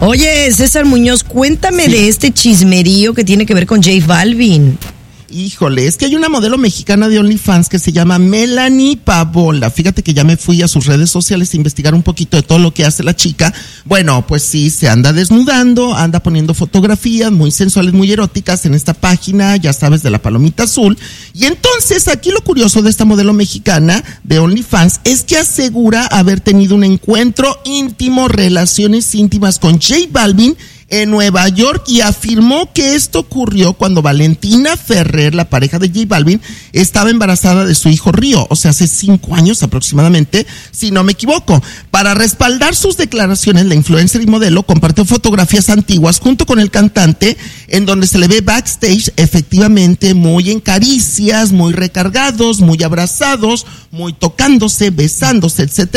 Oye, César Muñoz, cuéntame de este chismerío que tiene que ver con J Balvin. Híjole, es que hay una modelo mexicana de OnlyFans que se llama Melanie Pavola. Fíjate que ya me fui a sus redes sociales a investigar un poquito de todo lo que hace la chica. Bueno, pues sí, se anda desnudando, anda poniendo fotografías muy sensuales, muy eróticas en esta página, ya sabes, de la palomita azul. Y entonces, aquí lo curioso de esta modelo mexicana de OnlyFans es que asegura haber tenido un encuentro íntimo, relaciones íntimas con J Balvin en Nueva York, y afirmó que esto ocurrió cuando Valentina Ferrer, la pareja de J Balvin, estaba embarazada de su hijo Río, o sea, hace 5 años aproximadamente, si no me equivoco. Para respaldar sus declaraciones, la influencer y modelo compartió fotografías antiguas junto con el cantante, en donde se le ve backstage efectivamente muy en caricias, muy recargados, muy abrazados, muy tocándose, besándose, etcétera.